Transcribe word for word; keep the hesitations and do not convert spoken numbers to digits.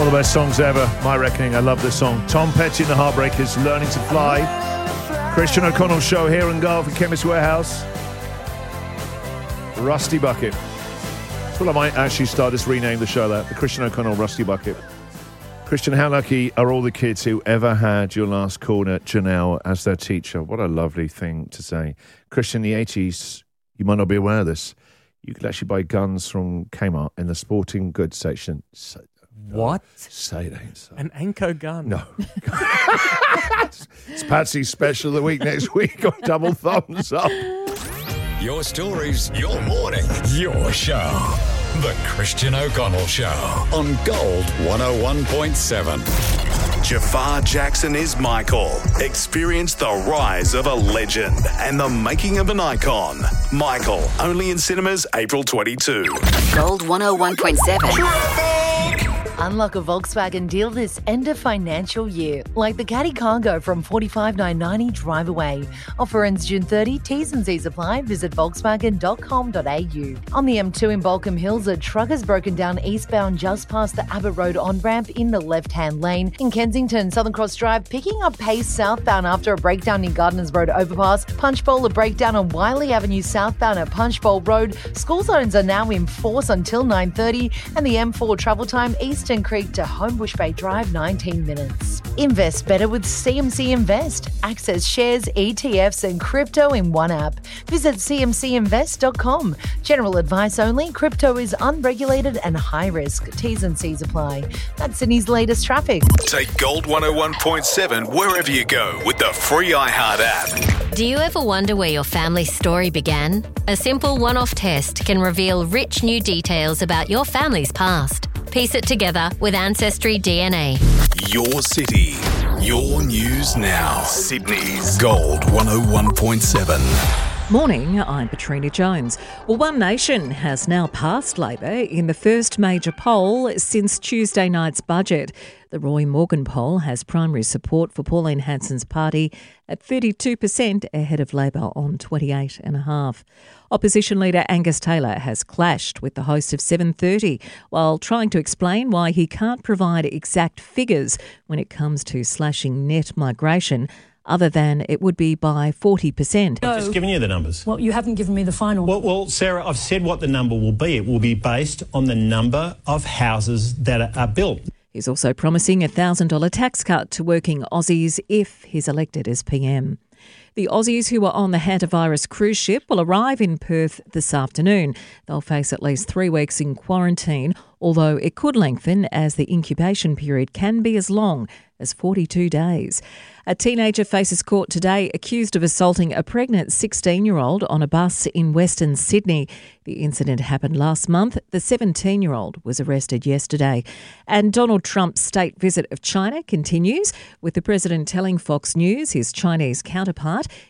One of the best songs ever, my reckoning. I love this song. Tom Petty and the Heartbreakers, Learning to Fly. Christian O'Connell Show here in Gulf and Chemist Warehouse. Rusty Bucket. Well, I might actually start this rename the show that. The Christian O'Connell Rusty Bucket. Christian, how lucky are all the kids who ever had your last corner Janelle as their teacher? What a lovely thing to say. Christian, in the eighties, you might not be aware of this. You could actually buy guns from Kmart in the sporting goods section. So, what? Say it ain't so. An Anko gun? No. It's Patsy's special of the week next week on Double Thumbs Up. Your stories, your morning, your show. The Christian O'Connell Show on Gold one oh one point seven. Jafar Jackson is Michael. Experience the rise of a legend and the making of an icon. Michael, only in cinemas April twenty-second. Gold one oh one point seven. Unlock a Volkswagen deal this end of financial year, like the Caddy Cargo from forty-five thousand nine hundred ninety drive away. Offer ends June thirtieth. T's and C's apply. Visit volkswagen dot com dot a u. On the M two in Balcombe Hills, a truck has broken down eastbound just past the Abbott Road on-ramp in the left-hand lane. In Kensington, Southern Cross Drive, picking up pace southbound after a breakdown near Gardeners Road overpass. Punchbowl, a breakdown on Wiley Avenue southbound at Punchbowl Road. School zones are now in force until nine thirty, and the M four travel time Eastern Creek to Homebush Bay Drive, nineteen minutes. Invest better with C M C Invest. Access shares, E T Fs and crypto in one app. Visit c m c invest dot com. General advice only. Crypto is unregulated and high risk. T's and C's apply. That's Sydney's latest traffic. Take Gold one oh one point seven wherever you go with the free iHeart app. Do you ever wonder where your family's story began? A simple one-off test can reveal rich new details about your family's past. Piece it together with Ancestry D N A. Your city, your news now. Sydney's Gold one oh one point seven. Morning, I'm Katrina Jones. Well, One Nation has now passed Labor in the first major poll since Tuesday night's budget. The Roy Morgan poll has primary support for Pauline Hanson's party at thirty-two percent ahead of Labor on twenty-eight point five. Opposition leader Angus Taylor has clashed with the host of seven thirty while trying to explain why he can't provide exact figures when it comes to slashing net migration, other than it would be by forty percent. I've just given you the numbers. Well, you haven't given me the final. Well, well, Sarah, I've said what the number will be. It will be based on the number of houses that are built. He's also promising a one thousand dollars tax cut to working Aussies if he's elected as P M. The Aussies who are on the hantavirus cruise ship will arrive in Perth this afternoon. They'll face at least three weeks in quarantine, although it could lengthen as the incubation period can be as long as forty-two days. A teenager faces court today accused of assaulting a pregnant sixteen-year-old on a bus in Western Sydney. The incident happened last month. The seventeen-year-old was arrested yesterday. And Donald Trump's state visit of China continues, with the president telling Fox News his Chinese counterpart